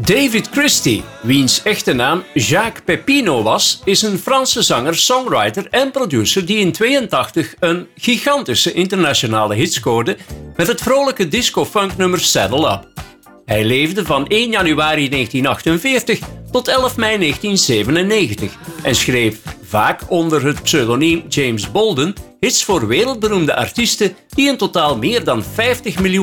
David Christie, wiens echte naam Jacques Pepino was, is een Franse zanger, songwriter en producer die in 1982 een gigantische internationale hit scoorde met het vrolijke disco-funknummer Saddle Up. Hij leefde van 1 januari 1948 tot 11 mei 1997 en schreef, vaak onder het pseudoniem James Bolden, hits voor wereldberoemde artiesten die in totaal meer dan 50 miljoen